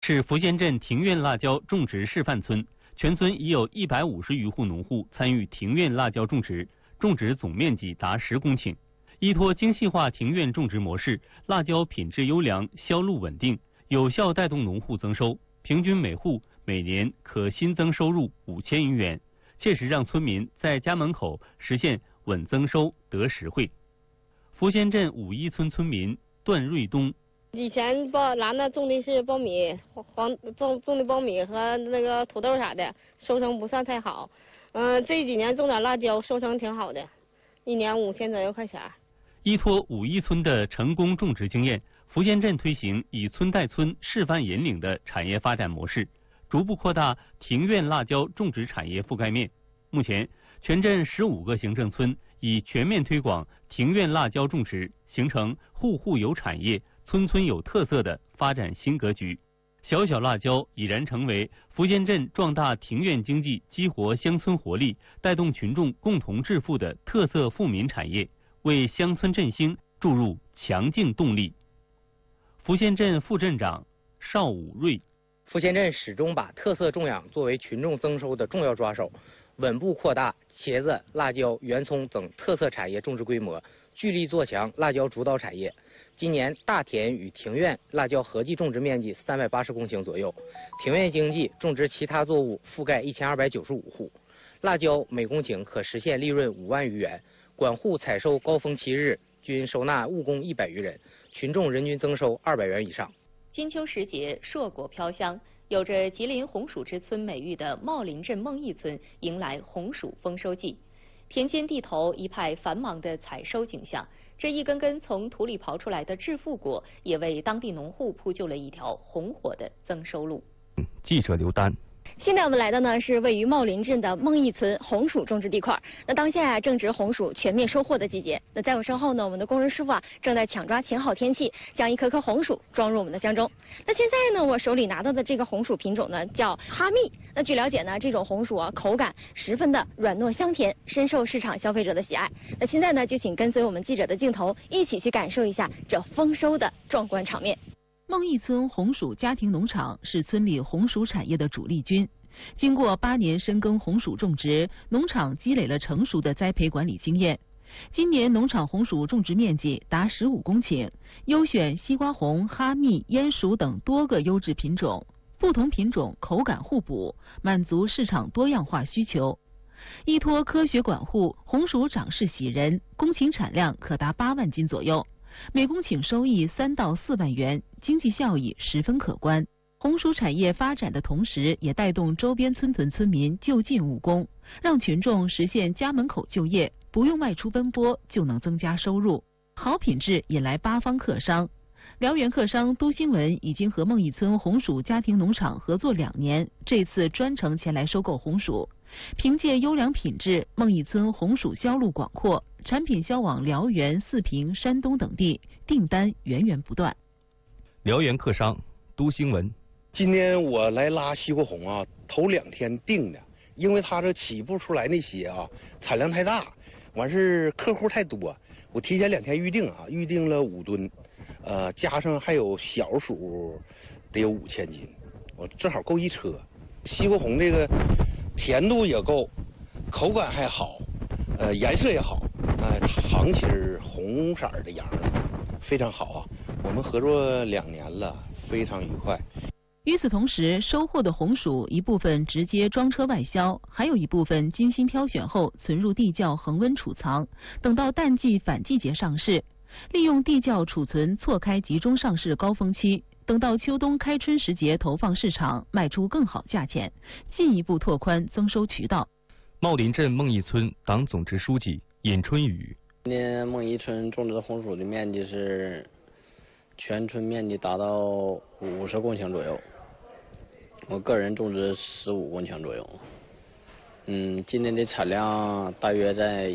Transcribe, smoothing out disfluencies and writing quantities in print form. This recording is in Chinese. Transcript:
是福仙镇庭院辣椒种植示范村，全村已有150余户农户参与庭院辣椒种植，种植总面积达10公顷。依托精细化庭院种植模式，辣椒品质优良，销路稳定，有效带动农户增收，平均每户每年可新增收入5000余元，切实让村民在家门口实现稳增收得实惠。福仙镇五一村村民段瑞东。 以前咱那种的是苞米，种的苞米和那个土豆啥的，收成不算太好。这几年种点辣椒，收成挺好的，1年5000左右块钱。 依托五一村的成功种植经验，福仙镇推行以村带村示范引领的产业发展模式，逐步扩大庭院辣椒种植产业覆盖面。目前，全镇15个行政村已全面推广庭院辣椒种植，形成户户有产业、村村有特色的发展新格局。小小辣椒已然成为福仙镇壮大庭院经济、激活乡村活力、带动群众共同致富的特色富民产业，为乡村振兴注入强劲动力。福仙镇副镇长邵武瑞。 福仙镇始终把特色种养作为群众增收的重要抓手，稳步扩大茄子、辣椒、圆葱等特色产业种植规模，聚力做强辣椒主导产业。今年大田与庭院辣椒合计种植面积380公顷左右，庭院经济种植其他作物覆盖1295户，辣椒每公顷可实现利润5万余元，管户采收高峰期日均收纳务工100余人，群众人均增收200元以上。 金秋时节，硕果飘香，有着吉林红薯之村美誉的茂林镇孟义村迎来红薯丰收季，田间地头一派繁忙的采收景象。这一根根从土里刨出来的致富果，也为当地农户铺就了一条红火的增收路。 记者刘丹。 现在我们来的呢是位于茂林镇的孟义村红薯种植地块。那当下正值红薯全面收获的季节。那在我身后呢，我们的工人师傅正在抢抓前好天气，将一颗颗红薯装入我们的箱中。那现在呢，我手里拿到的这个红薯品种呢叫哈密。那据了解呢，这种红薯口感十分的软糯香甜，深受市场消费者的喜爱。那现在呢，就请跟随我们记者的镜头，一起去感受一下这丰收的壮观场面。 孟义村红薯家庭农场是村里红薯产业的主力军。经过8年深耕红薯种植，农场积累了成熟的栽培管理经验。今年农场红薯种植面积达15公顷，优选西瓜红、哈密、烟薯等多个优质品种，不同品种口感互补，满足市场多样化需求。依托科学管护，红薯长势喜人，公顷产量可达8万斤左右。每公顷收益3到4万元，经济效益十分可观。红薯产业发展的同时，也带动周边村屯村民就近务工，让群众实现家门口就业，不用外出奔波就能增加收入。好品质引来8方客商。辽源客商都新闻已经和孟义村红薯家庭农场合作2年，这次专程前来收购红薯。凭借优良品质，孟义村红薯销路广阔，产品销往辽源、四平、山东等地，订单源源不断。 辽源客商都新闻。 今天我来拉西瓜红头2天订的，因为它这起不出来那些产量太大，完事客户太多，我提前2天预定预定了5吨，加上还有小薯得有5000斤，我正好够一车。西瓜红这个甜度也够，口感还好，颜色也好，糖其实红色的瓤非常好我们合作2年了，非常愉快。 与此同时，收获的红薯一部分直接装车外销，还有一部分精心挑选后存入地窖恒温储藏，等到淡季反季节上市。利用地窖储存错开集中上市高峰期，等到秋冬开春时节投放市场，卖出更好价钱，进一步拓宽增收渠道。 茂林镇孟义村党总支书记尹春雨。 今年孟义村种植红薯的面积是全村面积达到50公顷左右，我个人种植15公顷左右。今年的产量大约在